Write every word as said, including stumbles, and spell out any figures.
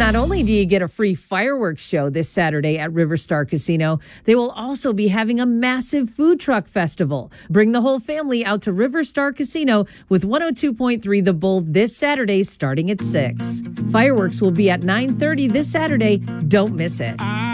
Not only do you get a free fireworks show this Saturday at River Star Casino, they will also be having a massive food truck festival. Bring the whole family out to River Star Casino with one oh two point three The Bull this Saturday starting at six. Fireworks will be at nine thirty this Saturday. Don't miss it.